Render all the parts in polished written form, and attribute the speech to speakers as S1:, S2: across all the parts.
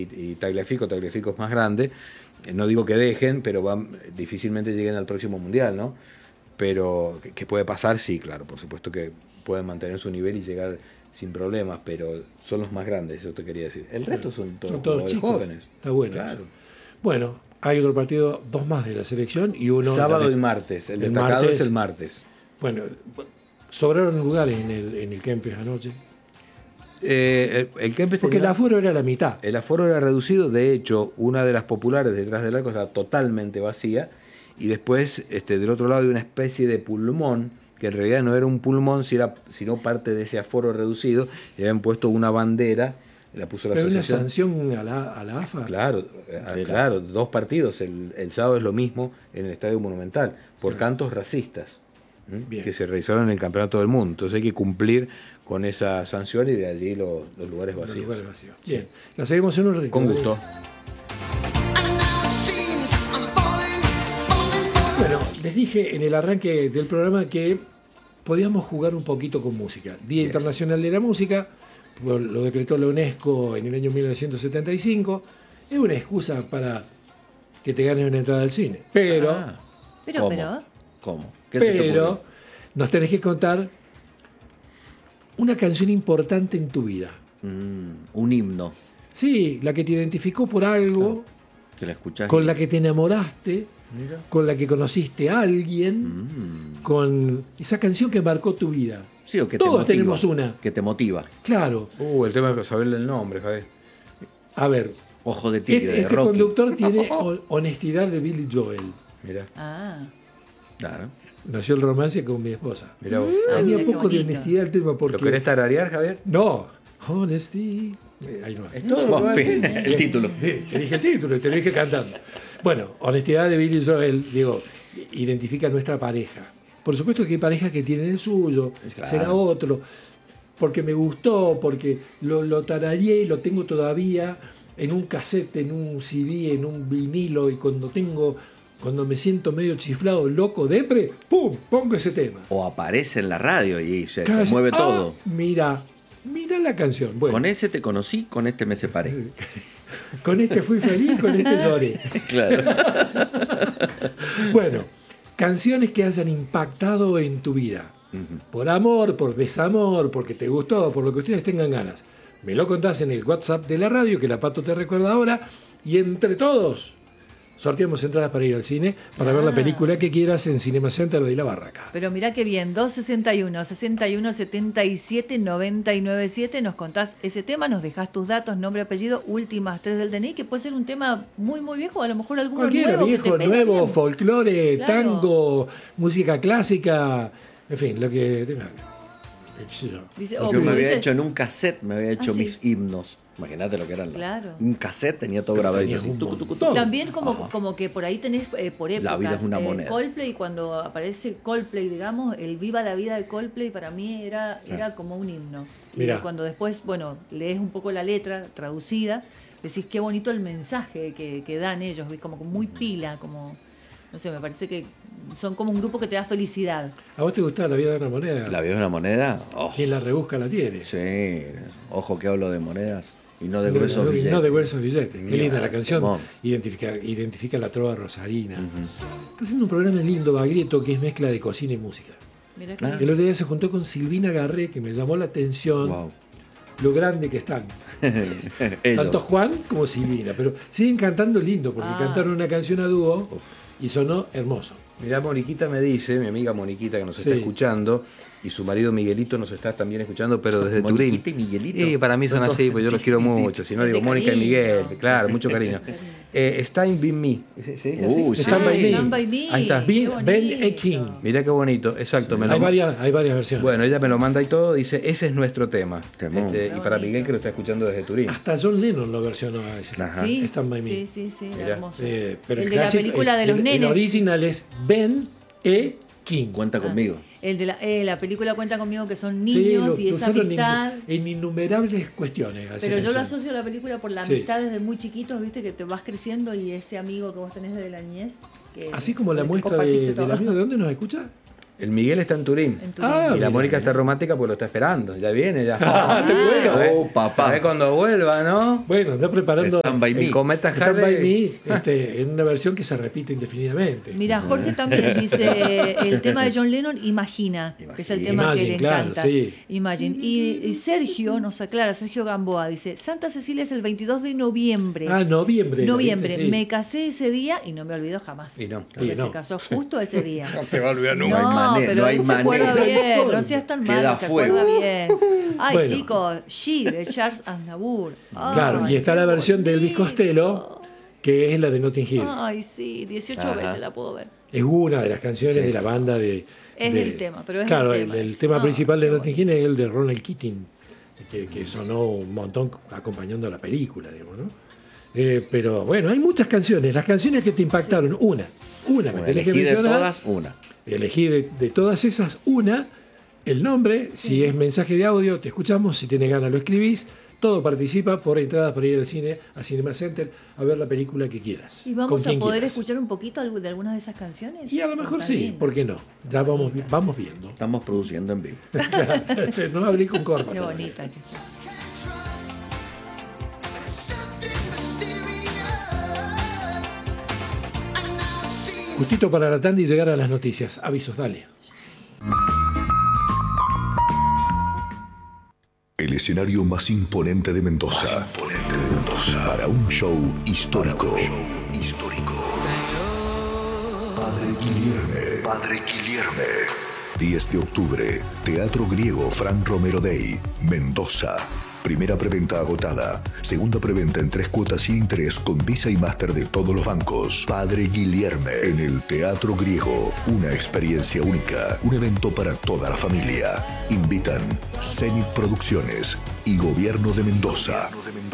S1: y Tagliafico es más grande. No digo que dejen, pero difícilmente lleguen al próximo Mundial, ¿no? Pero que puede pasar, sí, claro, por supuesto que pueden mantener su nivel y llegar sin problemas, pero son los más grandes, eso te quería decir. El resto son todos
S2: chicos,
S1: jóvenes.
S2: Está bueno.
S1: Claro.
S2: Bueno, hay otro partido, 2 más de la selección y uno...
S1: Sábado y martes, el destacado es el martes.
S2: Bueno, sobraron lugares en el Kempes anoche.
S1: El Kempes
S2: porque el aforo era la mitad.
S1: El aforo era reducido, de hecho, una de las populares detrás del arco estaba totalmente vacía, y después del otro lado hay una especie de pulmón, que en realidad no era un pulmón, sino parte de ese aforo reducido, y habían puesto una bandera, la puso la asociación.
S2: ¿Pero una sanción a la AFA?
S1: Claro, 2 partidos, el sábado es lo mismo en el Estadio Monumental, por cantos racistas, que se realizaron en el Campeonato del Mundo. Entonces hay que cumplir con esa sanción y de allí los lugares vacíos.
S2: Bien, la seguimos en un ratito.
S1: Con gusto.
S2: Bueno, les dije en el arranque del programa que podíamos jugar un poquito con música. Día Internacional de la Música, lo decretó la UNESCO en el año 1975. Es una excusa para que te ganes una entrada al cine. Pero
S3: ¿Cómo? ¿Qué se te ocurre?
S2: Pero nos tenés que contar una canción importante en tu vida.
S3: Un himno.
S2: Sí, la que te identificó por algo,
S3: que la escuchaste,
S2: con la que te enamoraste, con la que conociste a alguien, con esa canción que marcó tu vida.
S3: Sí, o que
S2: todos
S3: te motiva,
S2: tenemos una.
S3: Que te motiva.
S2: Claro.
S1: El tema de saberle el nombre, Javier.
S2: A ver.
S3: Ojo de tigre,
S2: este
S3: Rocky.
S2: conductor tiene Honestidad de Billy Joel.
S1: Mira.
S3: Claro.
S2: Nació el romance con mi esposa.
S1: Mirá vos.
S2: Tenía un poco de honestidad el tema porque...
S1: ¿Lo querés tararear, Javier?
S2: No. Honesty. Ahí no.
S1: Es todo
S3: el título.
S2: Te dije el título y te lo dije cantando. Bueno, Honestidad de Billy Joel, identifica a nuestra pareja. Por supuesto que hay parejas que tienen el suyo, será otro, porque me gustó, porque lo tarareé y lo tengo todavía en un cassette, en un CD, en un vinilo, y cuando me siento medio chiflado, loco, depre, ¡pum!, pongo ese tema.
S3: O aparece en la radio y se te mueve todo.
S2: Mira la canción. Bueno.
S3: Con ese te conocí, con este me separé.
S2: Con este fui feliz, con este lloré.
S3: Claro.
S2: Bueno, canciones que hayan impactado en tu vida. Por amor, por desamor, porque te gustó, por lo que ustedes tengan ganas. Me lo contás en el WhatsApp de la radio, que la Pato te recuerda ahora, y entre todos sorteamos entradas para ir al cine, para ver la película que quieras en Cinema Center de La Barraca.
S4: Pero mirá qué bien, 261-61-77-997, nos contás ese tema, nos dejás tus datos, nombre, apellido, últimas 3 del DNI, que puede ser un tema muy, muy viejo, a lo mejor alguno
S2: cualquiera,
S4: nuevo.
S2: Viejo, nuevo,
S4: bien.
S2: folclore,
S4: Claro.
S2: Tango, música clásica, en fin, lo que tenga.
S4: Dice,
S3: Yo me había hecho en un cassette, me había hecho mis himnos. Imagínate lo que eran.
S4: Claro.
S3: Un cassette tenía todo grabado.
S4: También como que por ahí tenés por épocas.
S3: La vida es una moneda.
S4: Coldplay, cuando aparece Coldplay, digamos, el Viva la Vida de Coldplay para mí era como un himno. Y cuando después, lees un poco la letra traducida, decís qué bonito el mensaje que dan ellos, como muy pila, como... No sé, me parece que son como un grupo que te da felicidad.
S2: ¿A vos te gusta La Vida de una Moneda?
S3: ¿La vida de una moneda?
S2: Quien la rebusca la tiene.
S3: Sí, ojo que hablo de monedas y no de gruesos billetes.
S2: No de gruesos billetes. Qué linda la canción.
S3: Bon.
S2: Identifica la trova rosarina. Está haciendo un programa lindo, Baglietto, que es mezcla de cocina y música.
S4: Mirá
S2: El otro día se juntó con Silvina Garré, que me llamó la atención lo grande que están. Tanto Juan como Silvina. Pero siguen cantando lindo, porque cantaron una canción a dúo y sonó hermoso.
S1: Mirá, Moniquita me dice, mi amiga Moniquita que nos está escuchando, y su marido Miguelito nos está también escuchando, pero desde Turín.
S3: Moniquita y Miguelito.
S1: Sí, para mí son así, pues yo los quiero mucho. Si no digo Mónica y Miguel, claro, mucho cariño. Stand By Me. ¿Se dice así?
S2: Stand By Me.
S4: Stand By Me.
S1: Ahí está.
S2: Ben E. King.
S1: Mirá qué bonito, exacto.
S2: Hay varias versiones.
S1: Bueno, ella me lo manda y todo, dice, ese es nuestro tema. Y para Miguel, que lo está escuchando desde Turín.
S2: Hasta John Lennon lo versionó a ese.
S4: Sí,
S2: Stand By Me.
S4: sí,
S1: Mirá.
S4: hermoso.
S2: Pero
S4: el de la película de los nenes.
S2: El original es Ben E. King.
S3: Cuenta conmigo.
S4: El de la película Cuenta conmigo, que son niños y esa amistad.
S2: En innumerables cuestiones.
S4: Pero yo lo asocio a la película por la amistad desde muy chiquitos, viste, que te vas creciendo y ese amigo que vos tenés desde la niñez.
S2: Así como la muestra del amigo, ¿de dónde nos escucha?
S1: El Miguel está en Turín. Y la Mónica está romántica porque lo está esperando. Ya viene, ya.
S2: Te bueno.
S3: Papá.
S1: A ver cuando vuelva, ¿no?
S2: Bueno, anda preparando
S3: Stand by me.
S1: El cometa
S2: Stand by
S1: Harley.
S2: Me, en una versión que se repite indefinidamente.
S4: Mira, Jorge también dice el tema de John Lennon, Imagina, que es el tema que le encanta.
S2: Sí.
S4: Imagine. Y Sergio nos aclara, Sergio Gamboa, dice, Santa Cecilia es el 22 de noviembre.
S2: Noviembre.
S4: Noviembre.
S2: Sí.
S4: Me casé ese día y no me olvido jamás.
S1: Y no.
S4: Porque
S2: Y no.
S4: se casó justo ese día.
S1: No te va a olvidar
S3: No
S1: nunca.
S3: hay manera,
S4: pero
S3: no hay
S4: él se acuerda
S3: manera.
S4: bien, no seas tan
S3: Queda
S4: malo, se
S3: fuego.
S4: acuerda bien. Ay,
S2: Bueno.
S4: chicos, She, de Charles Aznavour.
S2: Claro,
S4: Ay,
S2: y está
S4: qué
S2: la versión de Elvis
S4: bonito.
S2: Costello, que es la de Notting Hill.
S4: Ay, sí, 18
S3: Ajá.
S4: veces la puedo ver.
S2: Es una de las canciones de la banda de...
S4: Es el tema, pero es
S2: claro,
S4: el tema.
S2: el tema
S4: Ah,
S2: principal de
S4: qué
S2: Notting Hill es el de Ronald Keating, que sonó un montón acompañando la película, digamos, ¿no? Pero bueno, hay muchas canciones. Las canciones que te impactaron, una me tenés que
S3: Elegí de
S2: mencionar.
S3: todas una.
S2: Elegí de todas esas una, el nombre, si es mensaje de audio, te escuchamos, si tienes ganas lo escribís, todo participa por entradas para ir al cine, a Cinema Center, a ver la película que quieras.
S4: ¿Y vamos
S2: con
S4: a
S2: quien
S4: poder
S2: quieras.
S4: escuchar un poquito de algunas de esas canciones?
S2: Y a lo mejor
S4: Está
S2: sí,
S4: bien.
S2: ¿por qué no? Ya vamos viendo.
S3: Estamos produciendo en vivo.
S2: No hablé con Corva.
S4: Qué
S2: todavía.
S4: bonita.
S2: Justito para la tanda y llegar a las noticias. Avisos, dale.
S5: El escenario más imponente de Mendoza. Para un show histórico. Padre Guilherme. 10 de octubre, Teatro Griego Fran Romero Day, Mendoza. Primera preventa agotada. Segunda preventa en 3 cuotas sin interés con Visa y Master de todos los bancos. Padre Guilherme en el Teatro Griego. Una experiencia única. Un evento para toda la familia. Invitan Zenit Producciones y Gobierno de Mendoza.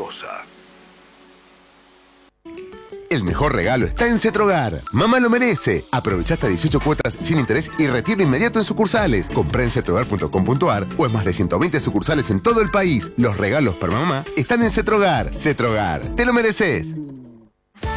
S6: El mejor regalo está en Cetrogar. Mamá lo merece. Aprovecha hasta 18 cuotas sin interés y retiro inmediato en sucursales. Comprá en cetrogar.com.ar o en más de 120 sucursales en todo el país. Los regalos para mamá están en Cetrogar. Cetrogar, te lo mereces.